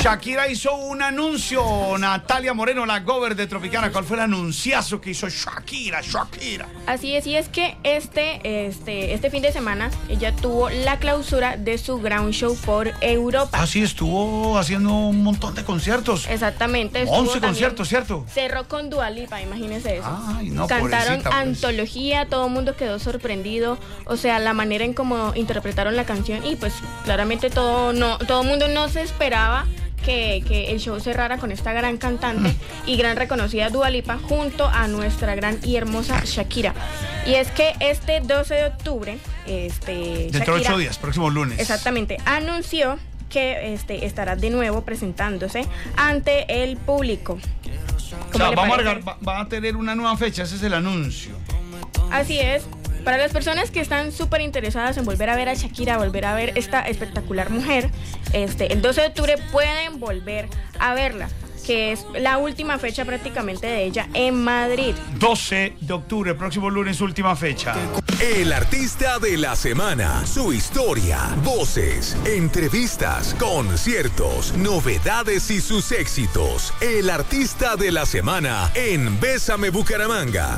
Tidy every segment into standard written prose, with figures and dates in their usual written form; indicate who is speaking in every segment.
Speaker 1: Shakira hizo un anuncio. Natalia Moreno, la gober de Tropicana. ¿Cuál fue el anunciazo que hizo Shakira?
Speaker 2: Así es, y es que este fin de semana ella tuvo la clausura de su Ground Show por Europa.
Speaker 1: Ah, sí, estuvo haciendo un montón de conciertos.
Speaker 2: Exactamente.
Speaker 1: 11 conciertos, ¿cierto?
Speaker 2: Cerró con Dua Lipa, imagínense eso.
Speaker 1: Ay, no,
Speaker 2: cantaron
Speaker 1: pobrecita,
Speaker 2: antología, todo el mundo quedó sorprendido. O sea, la manera en cómo interpretaron la canción. Y pues claramente todo el mundo no se esperaba que el show cerrara con esta gran cantante y gran reconocida Dua Lipa junto a nuestra gran y hermosa Shakira. Y es que este 12 de octubre,
Speaker 1: dentro de 8 días, próximo lunes.
Speaker 2: Exactamente, anunció que estará de nuevo presentándose ante el público.
Speaker 1: O sea, va a tener una nueva fecha, ese es el anuncio.
Speaker 2: Así es. Para las personas que están súper interesadas en volver a ver a Shakira, volver a ver esta espectacular mujer, el 12 de octubre pueden volver a verla, que es la última fecha prácticamente de ella en Madrid.
Speaker 1: 12 de octubre, próximo lunes, última fecha.
Speaker 3: El artista de la semana, su historia, voces, entrevistas, conciertos, novedades y sus éxitos. El artista de la semana en Bésame Bucaramanga.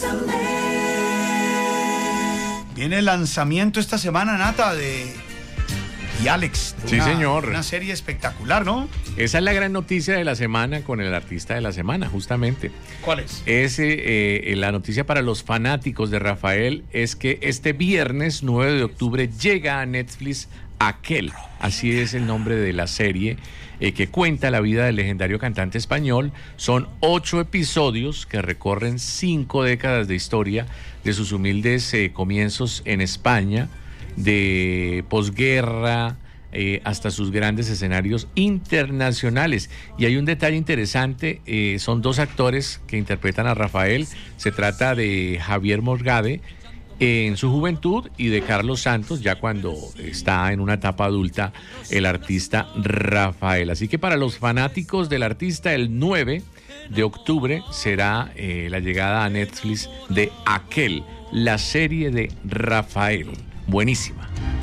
Speaker 1: Viene el lanzamiento esta semana, Nata, y Alex.
Speaker 4: Sí, señor.
Speaker 1: Una serie espectacular, ¿no?
Speaker 4: Esa es la gran noticia de la semana con el artista de la semana, justamente.
Speaker 1: ¿Cuál es?
Speaker 4: La noticia para los fanáticos de Rafael es que este viernes 9 de octubre llega a Netflix Aquel. Así es el nombre de la serie que cuenta la vida del legendario cantante español. Son 8 episodios que recorren 5 décadas de historia de sus humildes comienzos en España, de posguerra hasta sus grandes escenarios internacionales. Y hay un detalle interesante, son 2 actores que interpretan a Rafael. Se trata de Javier Morgade en su juventud y de Carlos Santos ya cuando está en una etapa adulta el artista Rafael. Así que para los fanáticos del artista, el 9 de octubre será la llegada a Netflix de Aquel, la serie de Rafael. Buenísima.